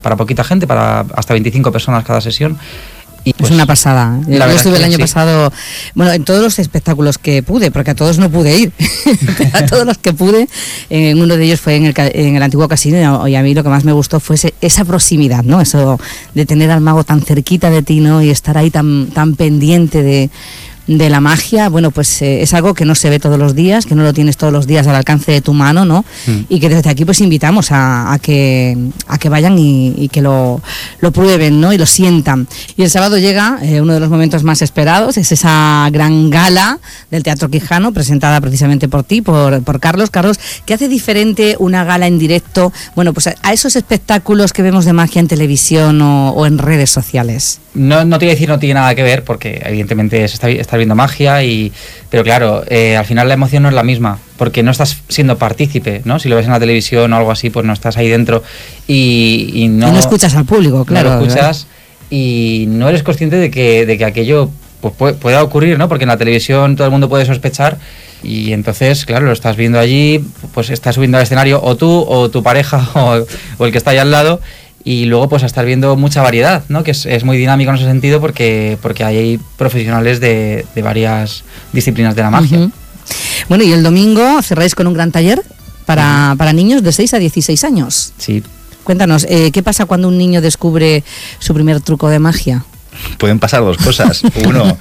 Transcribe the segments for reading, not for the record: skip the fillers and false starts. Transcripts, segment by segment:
para poquita gente, para hasta 25 personas cada sesión. Y pues, es una pasada. Yo estuve el año pasado, bueno, en todos los espectáculos que pude, porque a todos no pude ir, pero a todos los que pude, uno de ellos fue en el antiguo casino, y a mí lo que más me gustó fue esa proximidad, ¿no? Eso de tener al mago tan cerquita de ti, ¿no? Y estar ahí tan pendiente de la magia. Bueno, pues es algo que no se ve todos los días, que no lo tienes todos los días al alcance de tu mano, ¿no? Y que desde aquí pues invitamos a que vayan y que lo prueben, ¿no? Y lo sientan. Y el sábado llega uno de los momentos más esperados, es esa gran gala del Teatro Quijano, presentada precisamente por ti, por Carlos. Carlos, ¿qué hace diferente una gala en directo, bueno, pues a esos espectáculos que vemos de magia en televisión o en redes sociales? No te voy a decir, no tiene nada que ver, porque evidentemente estás viendo magia, pero claro, al final la emoción no es la misma, porque no estás siendo partícipe, ¿no? Si lo ves en la televisión o algo así, pues no estás ahí dentro y no escuchas al público, claro. No lo escuchas, y no eres consciente de que aquello pues pueda ocurrir, ¿no? Porque en la televisión todo el mundo puede sospechar, y entonces, claro, lo estás viendo allí, pues estás subiendo al escenario o tú o tu pareja o el que está ahí al lado. Y luego pues a estar viendo mucha variedad, ¿no? Que es muy dinámico en ese sentido, porque hay profesionales de varias disciplinas de la magia. Uh-huh. Bueno, y el domingo cerráis con un gran taller para niños de 6 a 16 años. Sí. Cuéntanos, ¿qué pasa cuando un niño descubre su primer truco de magia? Pueden pasar dos cosas. Uno,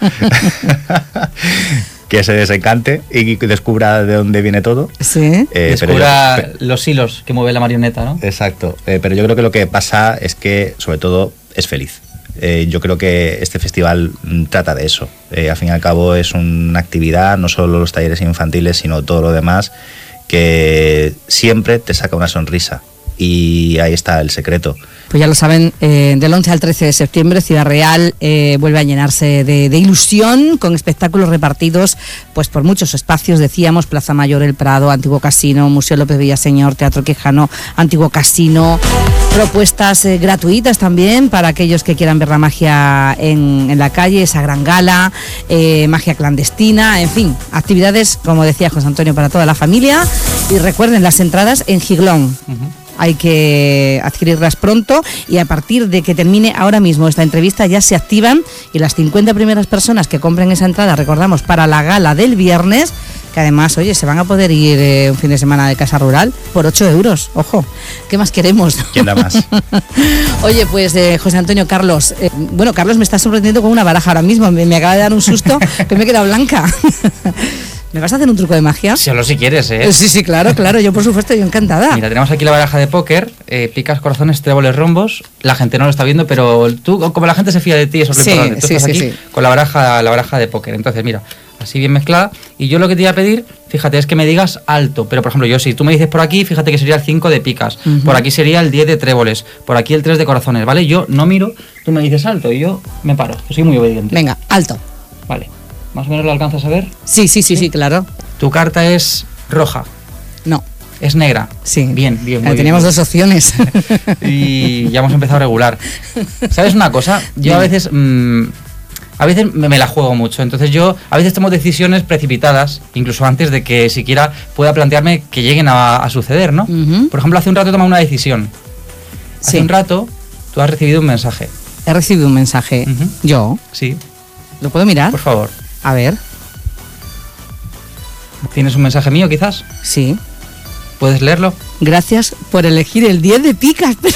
que se desencante y descubra de dónde viene todo. Sí. Descubra los hilos que mueve la marioneta, ¿no? Exacto. Pero yo creo que lo que pasa es que, sobre todo, es feliz. Yo creo que este festival trata de eso. Al fin y al cabo es una actividad, no solo los talleres infantiles, sino todo lo demás, que siempre te saca una sonrisa. Y ahí está el secreto. Pues ya lo saben, del 11 al 13 de septiembre Ciudad Real vuelve a llenarse de ilusión, con espectáculos repartidos pues por muchos espacios, decíamos: Plaza Mayor, El Prado, Antiguo Casino, Museo López Villaseñor, Teatro Quijano, Antiguo Casino. Propuestas gratuitas también para aquellos que quieran ver la magia en la calle, esa gran gala, magia clandestina, en fin, actividades, como decía José Antonio, para toda la familia. Y recuerden, las entradas en Giglón. Uh-huh. Hay que adquirirlas pronto, y a partir de que termine ahora mismo esta entrevista ya se activan, y las 50 primeras personas que compren esa entrada, recordamos, para la gala del viernes, que además, oye, se van a poder ir un fin de semana de casa rural por 8 euros. Ojo, ¿qué más queremos? ¿Quién da más? Oye, pues José Antonio, Carlos, bueno, Carlos me está sorprendiendo con una baraja ahora mismo, me acaba de dar un susto que me he quedado blanca. ¿Me vas a hacer un truco de magia? Solo si quieres, ¿eh? Sí, claro, yo por supuesto, yo encantada. Mira, tenemos aquí la baraja de póker, picas, corazones, tréboles, rombos. La gente no lo está viendo, pero tú, como la gente se fía de ti, eso es lo importante. Tú estás aquí con la baraja de póker. Entonces, mira, así bien mezclada. Y yo lo que te iba a pedir, fíjate, es que me digas alto. Pero, por ejemplo, yo si tú me dices por aquí, fíjate que sería el 5 de picas. Uh-huh. Por aquí sería el 10 de tréboles. Por aquí el 3 de corazones, ¿vale? Yo no miro, tú me dices alto y yo me paro. Yo soy muy obediente. Venga, alto. Vale. ¿Más o menos lo alcanzas a ver? Sí, claro. Tu carta es roja. No. Es negra. Sí. Bien. Teníamos dos opciones. Y ya hemos empezado a regular. ¿Sabes una cosa? Yo a veces me la juego mucho. Entonces yo a veces tomo decisiones precipitadas, incluso antes de que siquiera pueda plantearme que lleguen a suceder, ¿no? Uh-huh. Por ejemplo, hace un rato he tomado una decisión. Hace un rato tú has recibido un mensaje. He recibido un mensaje. Uh-huh. ¿Yo? Sí. ¿Lo puedo mirar? Por favor. A ver. ¿Tienes un mensaje mío, quizás? Sí. ¿Puedes leerlo? Gracias por elegir el 10 de picas, pero...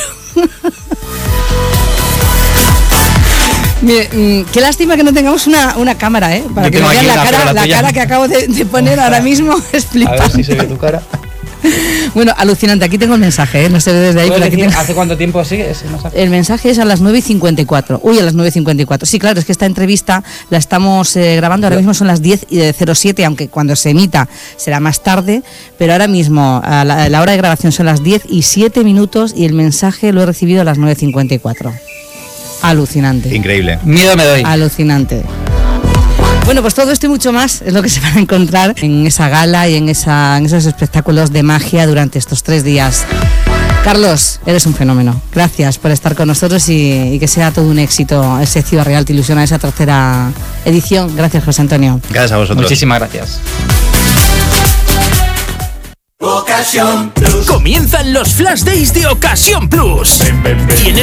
Mire, qué lástima que no tengamos una cámara, ¿eh? Para que me vean la cara que acabo de poner ahora mismo. Es flipante. A ver si se ve tu cara. Bueno, alucinante, aquí tengo el mensaje, no se ve desde ahí. Pero aquí ¿hace cuánto tiempo sigue ese mensaje? El mensaje es a las 9:54. Uy, a las 9:54. Sí, claro, es que esta entrevista la estamos grabando, ahora mismo son las 10:07, aunque cuando se emita será más tarde, pero ahora mismo a la hora de grabación son las 10:07 y el mensaje lo he recibido a las 9:54. Alucinante. Increíble. Miedo me doy. Alucinante. Bueno, pues todo esto y mucho más es lo que se van a encontrar en esa gala y en esos espectáculos de magia durante estos 3 días. Carlos, eres un fenómeno. Gracias por estar con nosotros y que sea todo un éxito ese Ciudad Real Te Ilusiona, esa 3ª edición. Gracias, José Antonio. Gracias a vosotros. Muchísimas gracias. Ocasión Plus. Comienzan los Flash Days de Ocasión Plus. Tienes